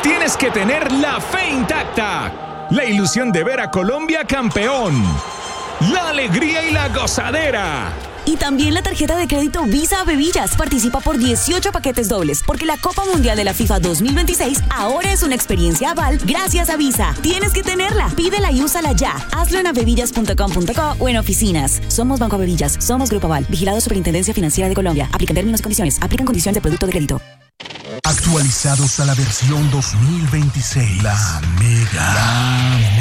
tienes que tener la fe intacta, la ilusión de ver a Colombia campeón, la alegría y la gozadera. Y también la tarjeta de crédito Visa a Bebillas. Participa por 18 paquetes dobles, porque la Copa Mundial de la FIFA 2026 ahora es una experiencia aval gracias a Visa. Tienes que tenerla. Pídela y úsala ya. Hazlo en avevillas.com.co o en oficinas. Somos Banco Avevillas. Somos Grupo Aval. Vigilado Superintendencia Financiera de Colombia. Aplican términos y condiciones. Aplican condiciones de producto de crédito. Actualizados a la versión 2026. La Mega.